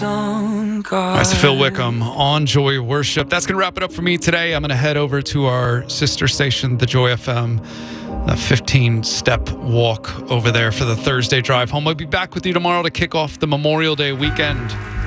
That's Phil Wickham on Joy Worship. That's going to wrap it up for me today. I'm going to head over to our sister station, the Joy FM, a 15-step walk over there for the Thursday drive home. I'll be back with you tomorrow to kick off the Memorial Day weekend.